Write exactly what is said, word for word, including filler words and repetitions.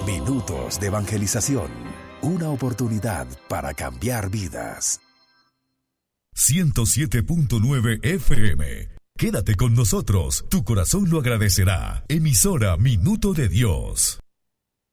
Minutos de evangelización. Una oportunidad para cambiar vidas. ciento siete punto nueve F M. Quédate con nosotros, tu corazón lo agradecerá. Emisora Minuto de Dios.